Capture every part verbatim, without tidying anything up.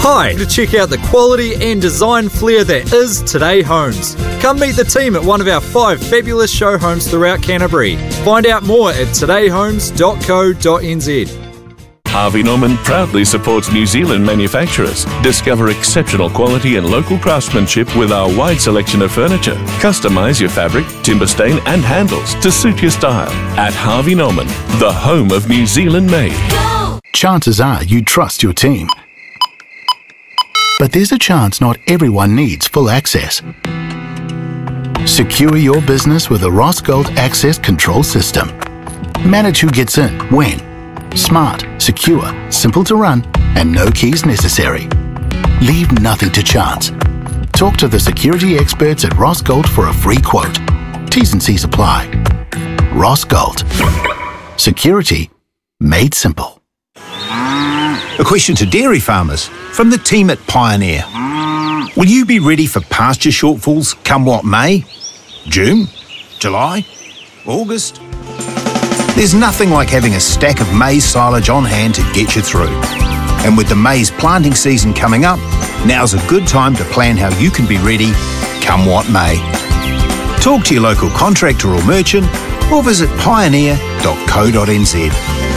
Hi, to check out the quality and design flair that is Today Homes. Come meet the team at one of our five fabulous show homes throughout Canterbury. Find out more at today homes dot co dot n z. Harvey Norman proudly supports New Zealand manufacturers. Discover exceptional quality and local craftsmanship with our wide selection of furniture. Customise your fabric, timber stain and handles to suit your style. At Harvey Norman, the home of New Zealand made. Chances are you trust your team. But there's a chance not everyone needs full access. Secure your business with a Rossgold Access Control System. Manage who gets in, when. Smart, secure, simple to run, and no keys necessary. Leave nothing to chance. Talk to the security experts at Rossgold for a free quote. T's and C's apply. Rossgold. Security made simple. A question to dairy farmers from the team at Pioneer. Will you be ready for pasture shortfalls come what may? June? July? August? There's nothing like having a stack of maize silage on hand to get you through. And with the maize planting season coming up, now's a good time to plan how you can be ready come what may. Talk to your local contractor or merchant or visit pioneer dot co dot n z.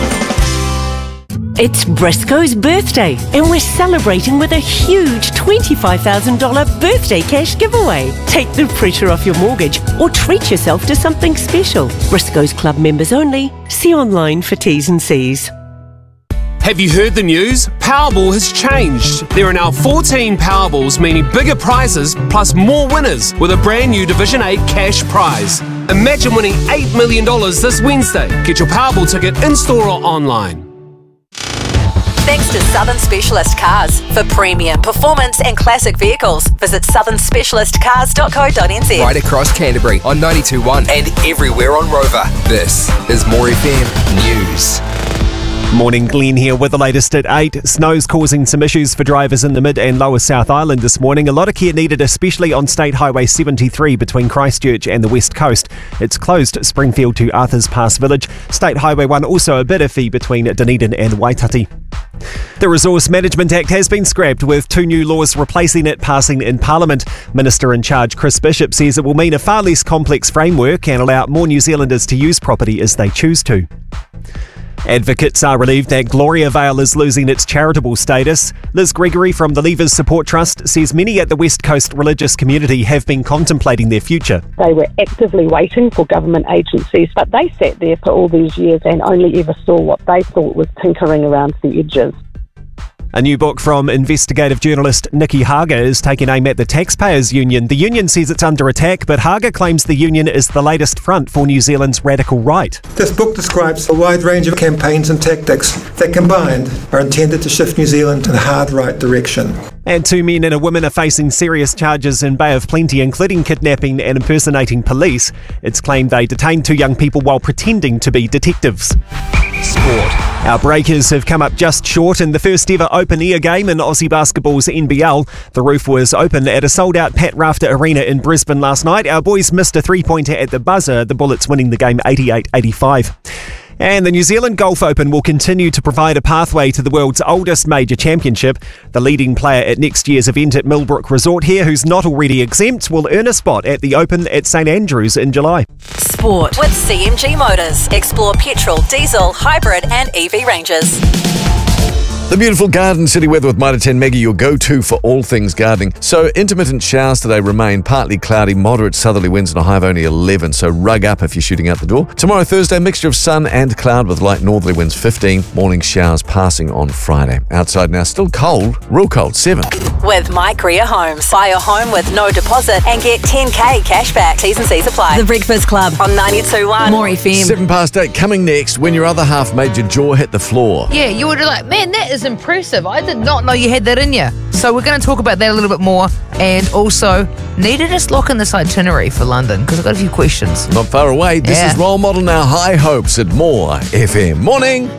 It's Briscoe's birthday, and we're celebrating with a huge twenty-five thousand dollars birthday cash giveaway. Take the pressure off your mortgage or treat yourself to something special. Briscoe's Club members only. See online for T's and C's. Have you heard the news? Powerball has changed. There are now fourteen Powerballs, meaning bigger prizes plus more winners with a brand new Division eight cash prize. Imagine winning eight million dollars this Wednesday. Get your Powerball ticket in-store or online. Thanks to Southern Specialist Cars. For premium, performance and classic vehicles, visit southern specialist cars dot co dot n z. Right across Canterbury on ninety-two point one and everywhere on Rover. This is More F M News. Morning, Glenn here with the latest at eight. Snow's causing some issues for drivers in the mid and lower South Island this morning. A lot of care needed, especially on State Highway seventy-three between Christchurch and the West Coast. It's closed at Springfield to Arthurs Pass Village. State Highway one also a bit iffy between Dunedin and Waitati. The Resource Management Act has been scrapped, with two new laws replacing it passing in Parliament. Minister in charge Chris Bishop says it will mean a far less complex framework and allow more New Zealanders to use property as they choose to. Advocates are relieved that Gloria Vale is losing its charitable status. Liz Gregory from the Levers Support Trust says many at the West Coast religious community have been contemplating their future. They were actively waiting for government agencies, but they sat there for all these years and only ever saw what they thought was tinkering around the edges. A new book from investigative journalist Nikki Hager is taking aim at the Taxpayers Union. The union says it's under attack, but Hager claims the union is the latest front for New Zealand's radical right. This book describes a wide range of campaigns and tactics that combined are intended to shift New Zealand in a hard right direction. And two men and a woman are facing serious charges in Bay of Plenty, including kidnapping and impersonating police. It's claimed they detained two young people while pretending to be detectives. Sport. Our Breakers have come up just short in the first ever open-air game in Aussie Basketball's N B L. The roof was open at a sold-out Pat Rafter Arena in Brisbane last night. Our boys missed a three-pointer at the buzzer, the Bullets winning the game eighty-eight eighty-five. And the New Zealand Golf Open will continue to provide a pathway to the world's oldest major championship. The leading player at next year's event at Millbrook Resort here, who's not already exempt, will earn a spot at the Open at St Andrews in July. Sport with C M G Motors. Explore petrol, diesel, hybrid and E V ranges. The beautiful Garden City weather with Mitre ten Maggie, your go-to for all things gardening. So intermittent showers today remain, partly cloudy, moderate southerly winds and a high of only eleven, so rug up if you're shooting out the door. Tomorrow, Thursday, mixture of sun and cloud with light northerly winds, fifteen. Morning showers passing on Friday. Outside now, still cold, real cold, seven. With Mike Greer Homes. Buy a home with no deposit and get ten K cash back. T's and C's apply. The Breakfast Club on ninety-two point one. More F M. Seven past eight, coming next, when your other half made your jaw hit the floor. Yeah, you were like, man, that is impressive. I did not know you had that in you. So we're going to talk about that a little bit more, and also need to just lock in this itinerary for London because I've got a few questions. Not far away. This yeah. is Role Model Now. High hopes at More F M. Morning.